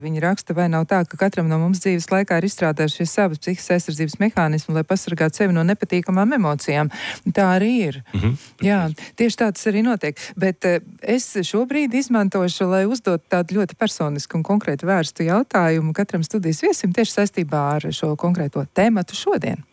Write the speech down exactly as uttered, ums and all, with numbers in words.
Viņi raksta, vai nav tā, ka katram no mums dzīves laikā ir izstrādājušies savas psihiskās aizsardzības mehānismi, lai pasargātu sevi no nepatīkamām emocijām. Tā arī ir. Mhm. Jā, tieši tā tas arī notiek. Bet uh, es šobrīd izmantošu, lai uzdot tādu ļoti personisku un konkrēti vērstu jautājumu katram studijas viesim tieši saistībā ar šo konkrēto tēmatu šodien.